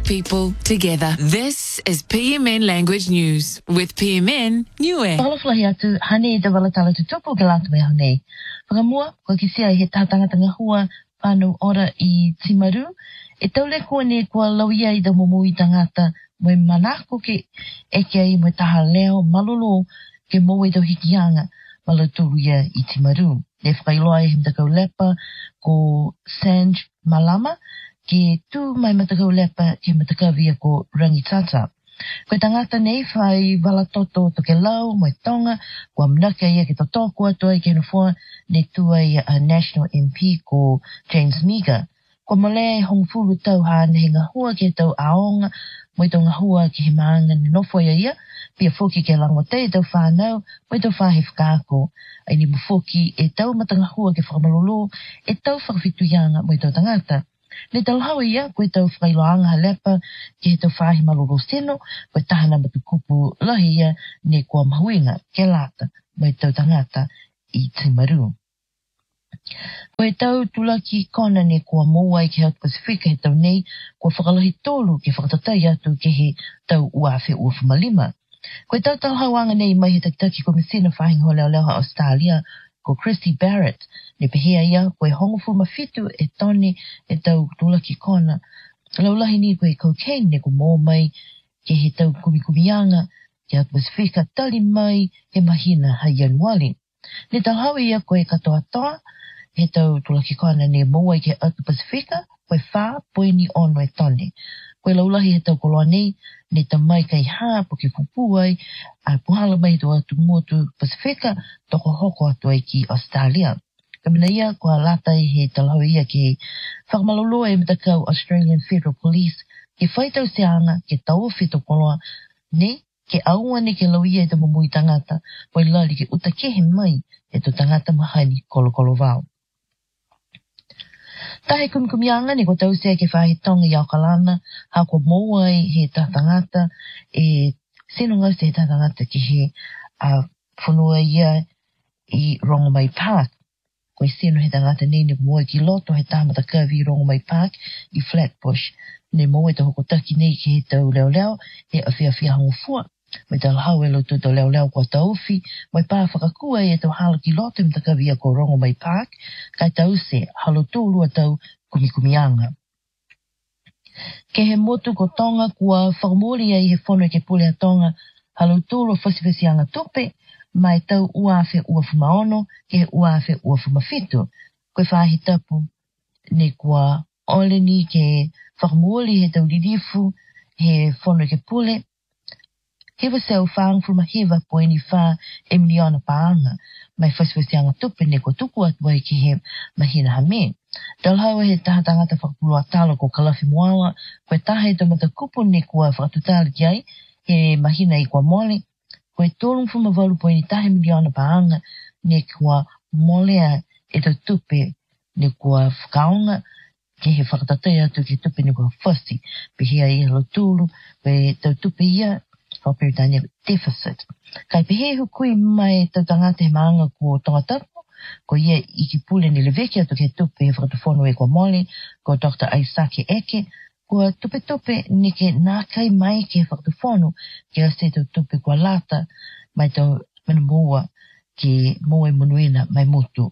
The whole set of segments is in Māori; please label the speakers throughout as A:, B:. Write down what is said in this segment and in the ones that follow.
A: people together. This is PMN Language News with PMN Niue.
B: Palaflahi atu hane te walatala tu tupu galatu me hane. Whakamua, ko kisia he tātanga tanga hua whānau ora I Timaru. E taule kua ne kua lauia I da momui tangata moe manako ke eke ai moe taha leo malolo ke moe tau hikianga malaturu ia I Timaru. Ne whakailoa e himtakau lepa ko Sanj Malama ke tu mai matakau lepa ke matakau via ko Rangitata. Koe tangata nei whai walatoto to ke lau, moe tonga, kua mnaka ia ke totoko atua I ke nufua ne tua I a National MP ko James Miga. Kua mole hong furu tau hane he ngahua ke tau aonga, moe tau ngahua ke he maanga ni nofo ia, pia foki ke langote tau whanau, moe tau whahe whakaako. Ai ni mufoki e tau matangahua ke whakamalolo, e tau whakawhituyanga moe tau tangata. Ne tau hawa ia, koe tau whakailoanga halepa ke he tau whahe malolo seno, koe tahana matukupu lahi ia ne kua mahuinga ke lata moe tau tangata I Timaru. Koe tau tulaki kona ne kua moa I ke South Pacifica he tau nei, kua whakalahi tolu ke whakatatai atu ke he tau uafe uafumalima. Koe tau tau hawanga nei mai he takitaki komisina whahinga ho leo ha Australia, ko Christy Barrett, ne pehea ia koe hongofu mafitu e tone e tau tulaki kona. Laulahi ni koe cocaine ne ko mō mai ke he tau kumikumianga ke South Pacifica tali mai he mahina ha Januari. Ne tau hawa ia koe katoa toa, he tau tulaki kona ne mō ai ke South Pacifica, koe wha poeni ono e tone. Koe laulahi he tau koloa nei, ne ta mai kai haa po ke pupu ai, a puhala mai to atu motu Pacifica, toko hoko atu ai ki Australia. Kamina ia, kua lata I he talau ia ke whakamalolo e mtakau Australian Federal Police, ke whaitau seanga, ke tau whito koloa, ne, ke aua ne ke lau ia e ta mamui tangata, poi lali ke utakehe mai e to tangata mahani kolo vau. Tahe kumikumianga ne ko tau sea ke whahe tonga I Aukalana, ha ko mouai he tatangata, e sinunga se he tatangata ki he whunua ia I Rongomai Park. Koe sinu he tangata nei ne moe ki loto he tāmata kawi Rongomai Park I Flatbush. Ne moe te hokotaki nei ki he tau leo, he awhia hangofua. Me tau hau e loto tau leo kua tauwhi, mai pā whakakua e tau hala ki loto me takawia ko Rongomai Park, kai tau se halo tōlua tau kumikumianga. Ke he motu ko tonga kua whakamori ai he whono ke pule a tonga, halo tōlua whasiwesianga tupe, mai tau uawhe uafumaono, ke he uawhe uafumawhitu. Koe whahi tapu, ne kua oleni ke whakamori he tau lirifu, he whono ke pule, hewa seu whaang fuma hewa poeni wha e miliona paanga, mai whasiwesianga tupe ne ko tuku atu ai ki he mahina hame. Dalhaua he tahatangata whakapulua talo ko Kalafi Moala, koe taha e tamata kupu ne kua whakatutali ki ai, he mahina I kua mole, koe tōlung fuma walu poeni tahe miliona paanga, ne kua molea e tau tupe ne kua whakaonga, ke he whakatatai atu ke tupe ne kua whasi, pe hea I halo tūlu, pe tau tupe ia, Peritania deficit. Kai pehe hukui mai tau tangata he maanga ko tongatapu, ko ia I ki pule ni leveki atu ke tupe he whakatawhono e kua mole, ko Dr. Aisake Eke, ko tupe ni ke nākai mai ke he whakatawhono, ke ase tau tupe kua lata, mai tau mana mua ke moe munuina mai mutu.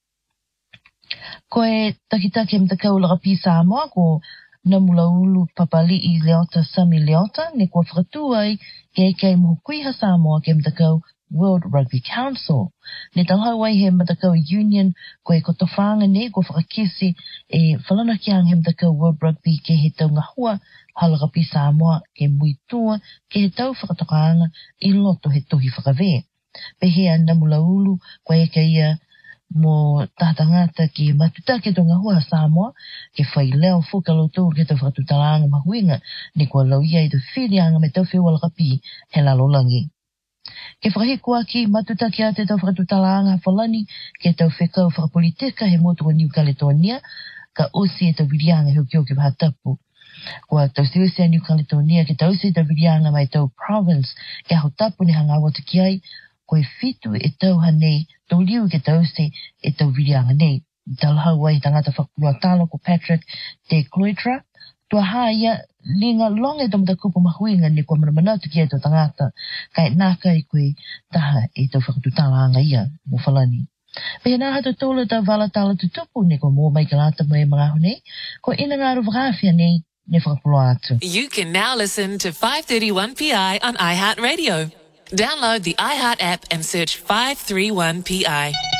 B: Ko e takitake mtakau lagapi Samoa, ko Namulaulu papali I Leota Sami Leota, ne kua whakatuai ke kei mohukui ha Samoa ke mtakau World Rugby Council. Ne tanghauai he mtakau Union ko e kotowhanga ne kua whakakisi e whalanakiang he mtakau World Rugby ke he tau ngahua halagapi Samoa ke muitua ke he tau whakatokaanga I loto he tohi whakawe. Pehea Namulaulu ko e keia mo tātangata ki matuta ke tonga hua Samoa, ke whai leo whukalo tōru ke tau whakatutalanga mahuinga, ne kua lau ia I te whirianga me tau whiwalakapi he lalolangi. Ke whakahikua ki matuta ki a te tau whakatutalanga whalani, ke tau whekau whakapolitika he motu o New Caledonia, ka osi e tau virianga he ukio ke wahatapu. Kua tau siwese a New Caledonia, ke tau se tau virianga mai tau province, ke aho tapu ne hanga wata ki ai, koe fitu e tau hanei, tau liu ke tau se e tau virianga nei. Talhau ai tangata whakapulua talo ko Patrick de Cloydra, tua haia linga longe tom da kupu mahuinga ni kwa mana tu kia to tangata kai naka I koe taha e tau whakatutanga ia mo whalani. Pea nā hata tōla ta wala tala tutupu ni ko mō mai ka lata mai mga hone ko ina ngā ruwhawhia nei ne whakapulo atu.
A: You can now listen to 531PI on iHeartRadio. Download the iHeart app and search 531PI.